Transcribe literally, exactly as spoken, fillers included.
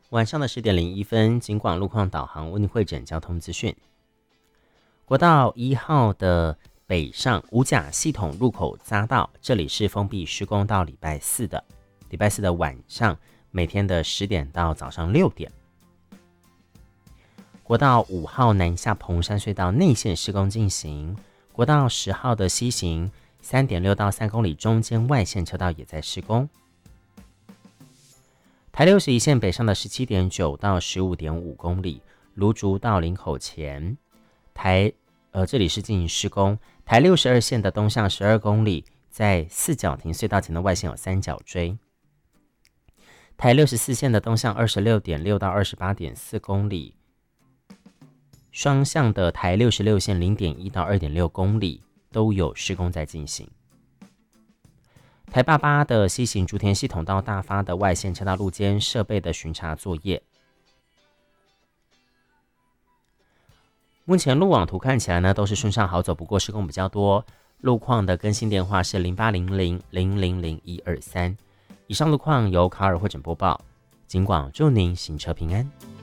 晚上的十点零一分，警广路况导航为您汇整交通资讯。国道一号的北上五甲系统入口匝道，这里是封闭施工到礼拜四的，礼拜四的晚上，每天的十点到早上六点。国道五号南下澎山隧道内线施工进行，国道十号的西行 三点六 到三公里中间外线车道也在施工。台六十一线北上的 十七点九 到 十五点五 公里，芦竹到林口前，台呃这里是进行施工。台六十二线的东向十二公里，在四角亭隧道前的外线有三角锥。台六十四线的东向 二十六点六 到 二十八点四 公里，双向的台六十六线 零点一 到 二点六 公里都有施工在进行。台八八的西行竹田系统到大发的外线车道路肩设备的巡查作业。目前路网图看起来呢都是顺畅好走，不过施工比较多。路况的更新电话是零八零零零零零一二三。以上路况由卡尔汇整播报，警广祝您行车平安。